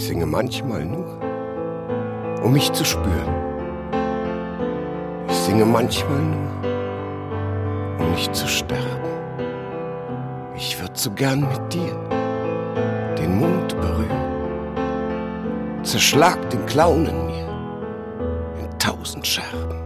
Ich singe manchmal nur, um mich zu spüren. Ich singe manchmal nur, um nicht zu sterben. Ich würd so gern mit dir den Mond berühren. Zerschlag den Clown in mir in 1000 Scherben.